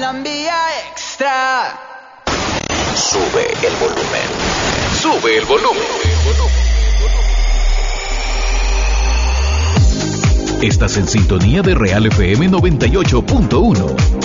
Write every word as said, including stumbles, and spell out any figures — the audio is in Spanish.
Colombia Extra. Sube el volumen. Sube el volumen. Estás en sintonía de Real F M noventa y ocho punto uno.